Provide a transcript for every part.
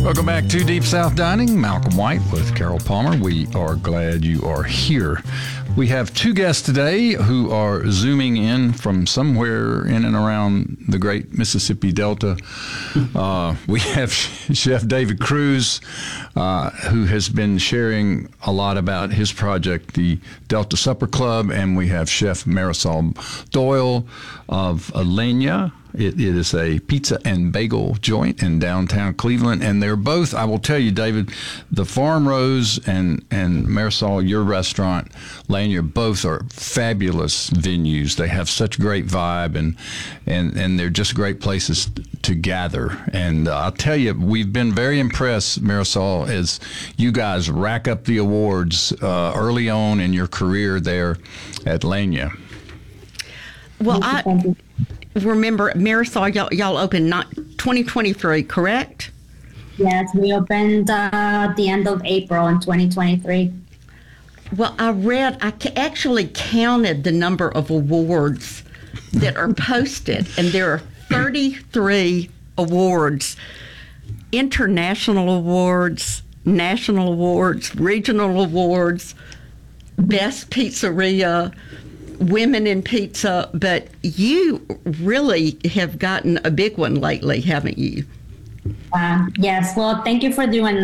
Welcome back to Deep South Dining. Malcolm White with Carol Palmer. We are glad you are here. We have two guests today who are zooming in from somewhere in and around the great Mississippi Delta. We have Chef David Cruz, who has been sharing a lot about his project, the Delta Supper Club, and we have Chef Marisol Doyle of Leña. It is a pizza and bagel joint in downtown Cleveland, and they're both, I will tell you, David, the Farm Rose and Marisol, your restaurant, Leña, both are fabulous venues. They have such great vibe, and they're just great places to gather. And I'll tell you, we've been very impressed, Marisol, as you guys rack up the awards early on in your career there at Leña. Well, I remember, Marisol, y'all opened 2023, correct? Yes, we opened at the end of April in 2023. Well, I actually counted the number of awards that are posted, and there are 33 awards, international awards, national awards, regional awards, best pizzeria, women in pizza, but you really have gotten a big one lately, haven't you? Yes, well, thank you for doing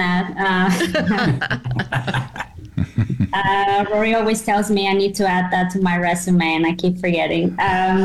that. Rory always tells me I need to add that to my resume, and I keep forgetting.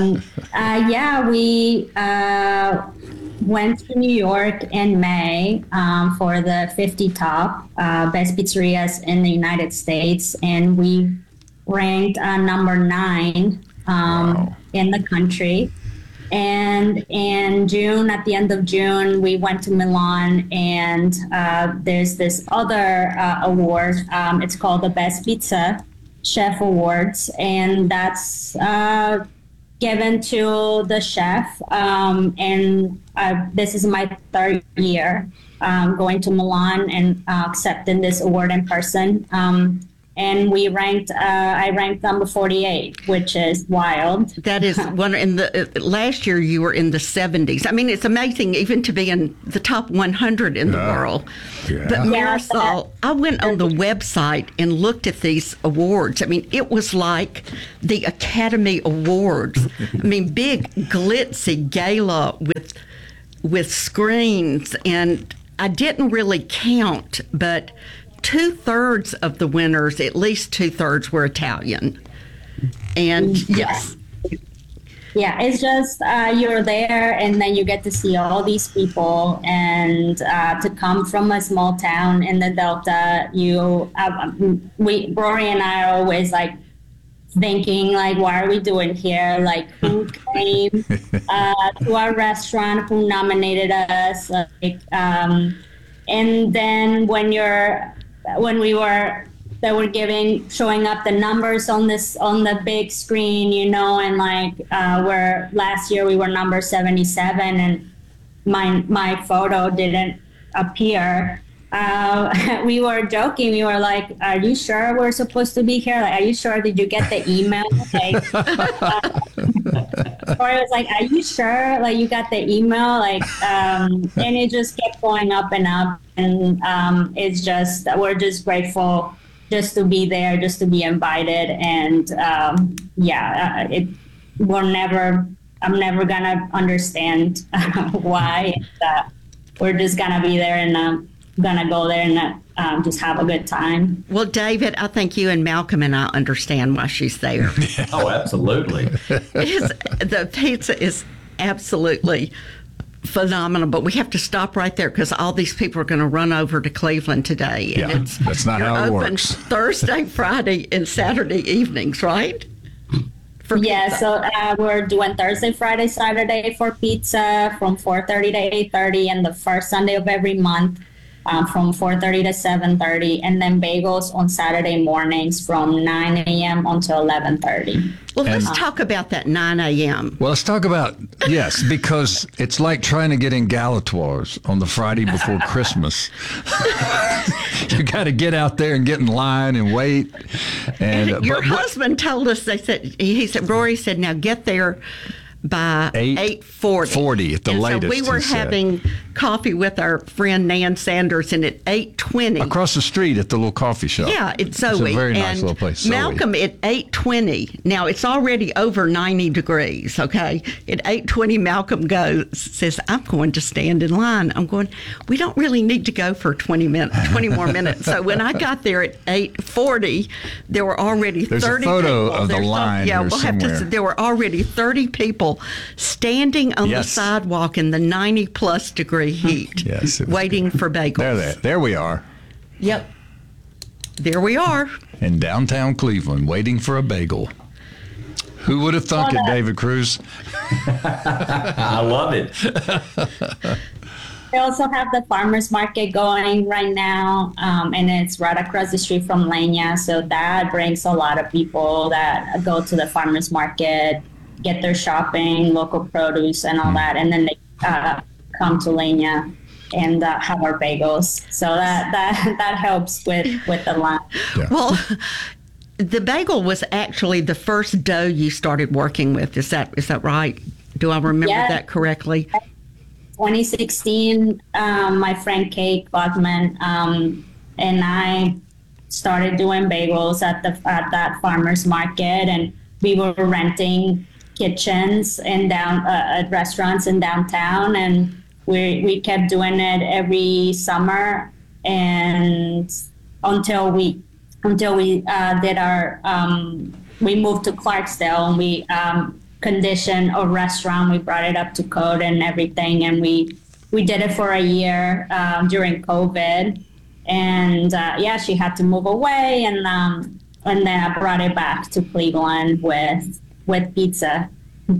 We went to New York in May for the 50 top best pizzerias in the United States, and we ranked number 9 in the country. And in June, at the end of June, we went to Milan, and there's this other award. It's called the Best Pizza Chef Awards, and that's given to the chef. And this is my 3rd year going to Milan and accepting this award in person. And I ranked number 48, which is wild. That is one. Last year you were in the 70s. I mean, it's amazing even to be in the top 100 in the world. Yeah. But Marisol, I went on the website and looked at these awards. I mean, it was like the Academy Awards. I mean, big glitzy gala with screens, and I didn't really count, but 2/3 of the winners, at least 2/3, were Italian. And yes. Yeah, it's just you're there, and then you get to see all these people, and to come from a small town in the Delta, Rory and I are always like thinking, like, what are we doing here? Like, who came to our restaurant? Who nominated us? Like, and then they were showing up the numbers on the big screen, and like where last year we were number 77, and my photo didn't appear. We were joking. We were like, "Are you sure we're supposed to be here? Like, are you sure? Did you get the email?" Like, or it was like, "Are you sure? Like, you got the email?" Like, and it just kept going up and up. And it's just, we're just grateful just to be there, just to be invited. And I'm never gonna understand why. We're just gonna be there, and gonna go there and just have a good time. Well, David, I think you and Malcolm and I understand why she's there. Oh, absolutely. The pizza is absolutely phenomenal, but we have to stop right there because all these people are going to run over to Cleveland today. And that's not how it works. Thursday, Friday, and Saturday evenings, right? So we're doing Thursday, Friday, Saturday for pizza from 4:30 to 8:30, and the first Sunday of every month from 4:30 to 7:30, and then bagels on Saturday mornings from 9 a.m. until 11:30. Well, let's talk about that 9 a.m. Well, let's talk about, yes, because it's like trying to get in Galatoire's on the Friday before Christmas. You got to get out there and get in line and wait. And your husband told us, Rory said, now get there by 8:40. 40 at the latest. So we were having coffee with our friend Nan Sanders, and at 8:20. Across the street at the little coffee shop. Yeah, it's Zoe. It's a very nice and little place. Zoe. Malcolm at 8:20. Now it's already over 90 degrees. Okay, at 8:20, Malcolm says, "I'm going to stand in line." I'm going. We don't really need to go for 20 more minutes. So when I got there at 8:40, there were already There's 30 a photo people. of the line. Yeah, here we'll have somewhere. to. There were already 30 people standing on the Yes. sidewalk in the 90+ degree heat, Yes, it was waiting for bagels. There we are. Yep. There we are. In downtown Cleveland, waiting for a bagel. Who would have thunk it, David Cruz? I love it. We also have the farmers market going right now, and it's right across the street from Lenya. So that brings a lot of people that go to the farmers market, get their shopping, local produce, and all that, and then they come to Lenya and have our bagels. So that helps with the line. Yeah. Well, the bagel was actually the first dough you started working with. Is that right? Do I remember Yeah. that correctly? 2016, my friend Kate Bachman and I started doing bagels at that farmers market, and we were renting kitchens and at restaurants in downtown, and we kept doing it every summer, and until we did our we moved to Clarksdale, and we conditioned a restaurant. We brought it up to code and everything, and we did it for a year during COVID, and she had to move away, and then I brought it back to Cleveland with pizza.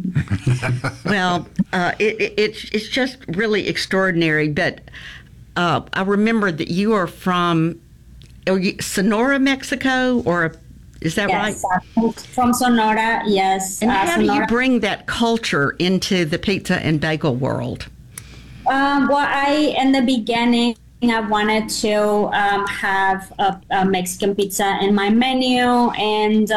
Well, it's just really extraordinary. But I remember that you are from Sonora, Mexico, or is that Yes, right? from Sonora, yes. And how do you Sonora. bring that culture into the pizza and bagel world? In the beginning, I wanted to have a Mexican pizza in my menu, and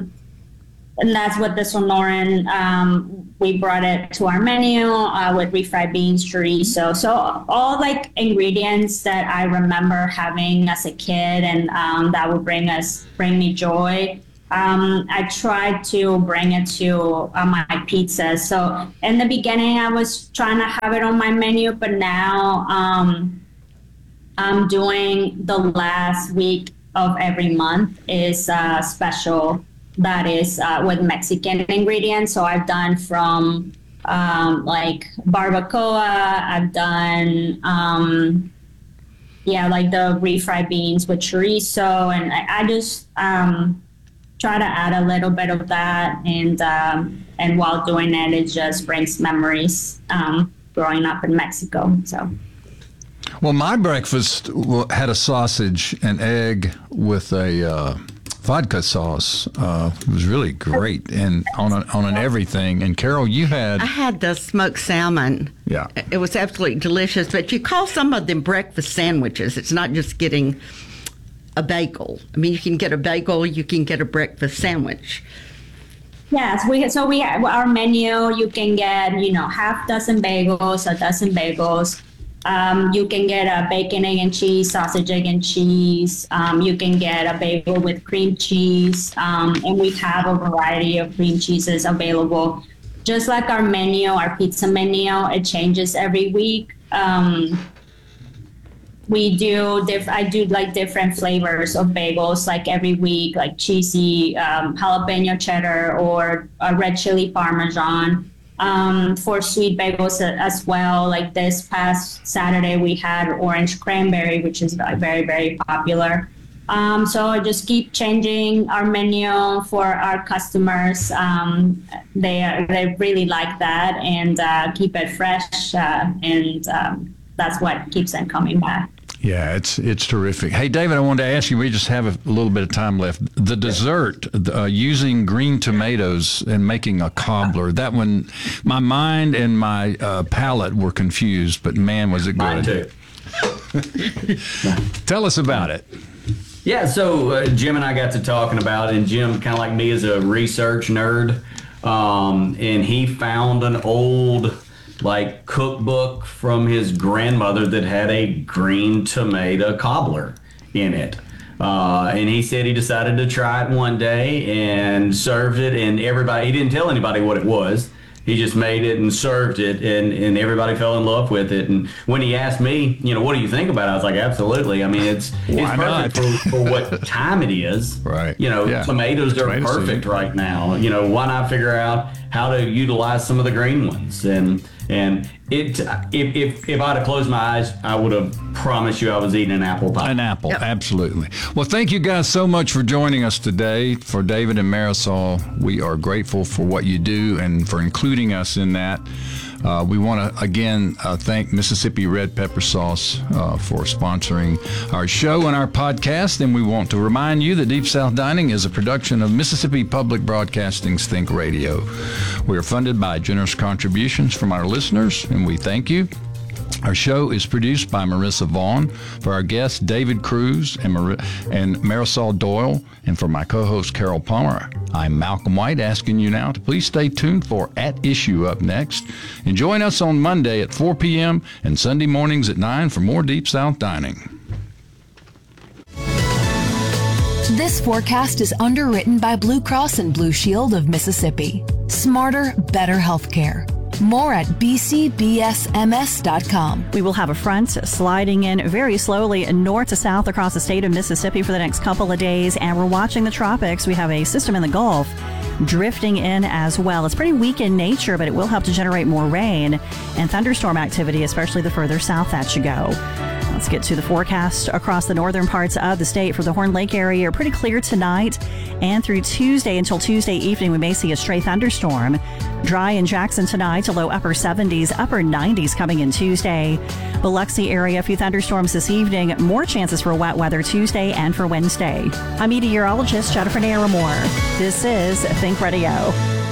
that's what the Sonoran, we brought it to our menu with refried beans, chorizo. So all like ingredients that I remember having as a kid, and that would bring me joy. I tried to bring it to my pizzas. So in the beginning, I was trying to have it on my menu, but now I'm doing the last week of every month is special that is with Mexican ingredients. So I've done from like barbacoa, I've done like the refried beans with chorizo, and I just try to add a little bit of that, and while doing it just brings memories growing up in Mexico. So. Well, my breakfast had a sausage, an egg with a vodka sauce. It was really great, and on an everything. And Carol, you had I had the smoked salmon. Yeah. It was absolutely delicious. But you call some of them breakfast sandwiches. It's not just getting a bagel. I mean, you can get a bagel, you can get a breakfast sandwich. Yes, we have our menu. You can get half dozen bagels, a dozen bagels. You can get a bacon, egg, and cheese, sausage, egg, and cheese. You can get a bagel with cream cheese. And we have a variety of cream cheeses available. Just like our menu, our pizza menu, it changes every week. I do like different flavors of bagels, like every week, like cheesy jalapeno cheddar or a red chili parmesan. For sweet bagels as well. Like this past Saturday, we had orange cranberry, which is very, very popular. So I just keep changing our menu for our customers. They really like that, and keep it fresh, and that's what keeps them coming back. Yeah, it's terrific. Hey, David, I wanted to ask you, we just have a little bit of time left. The dessert, using green tomatoes and making a cobbler, that one, my mind and my palate were confused, but man, was it Mine good. too. Tell us about it. Yeah, so Jim and I got to talking about it, and Jim, kind of like me, is a research nerd, and he found an old like cookbook from his grandmother that had a green tomato cobbler in it. And he said he decided to try it one day and served it, and he didn't tell anybody what it was. He just made it and served it, and everybody fell in love with it. And when he asked me, what do you think about it? I was like, absolutely. I mean, it's perfect for what time it is. Right. Tomatoes are perfect right now. Why not figure out how to utilize some of the green ones? And if I'd have closed my eyes, I would have promised you I was eating an apple pie. An apple, absolutely. Well, thank you guys so much for joining us today. For David and Marisol, we are grateful for what you do and for including us in that. We want to, again, thank Mississippi Red Pepper Sauce for sponsoring our show and our podcast. And we want to remind you that Deep South Dining is a production of Mississippi Public Broadcasting's Think Radio. We are funded by generous contributions from our listeners, and we thank you. Our show is produced by Marissa Vaughn. For our guests, David Cruz and Marisol Doyle, and for my co-host, Carol Palmer, I'm Malcolm White, asking you now to please stay tuned for At Issue up next. And join us on Monday at 4 p.m. and Sunday mornings at 9 for more Deep South Dining. This forecast is underwritten by Blue Cross and Blue Shield of Mississippi. Smarter, better healthcare. More at bcbsms.com. We will have a front sliding in very slowly north to south across the state of Mississippi for the next couple of days, and we're watching the tropics. We have a system in the Gulf drifting in as well. It's pretty weak in nature, but it will help to generate more rain and thunderstorm activity, especially the further south that you go. Let's get to the forecast across the northern parts of the state. For the Horn Lake area, pretty clear tonight and through Tuesday until Tuesday evening. We may see a stray thunderstorm. Dry in Jackson tonight to low upper 70s, upper 90s coming in Tuesday. Biloxi area, a few thunderstorms this evening. More chances for wet weather Tuesday and for Wednesday. I'm meteorologist Jennifer Naramore. This is Think Radio.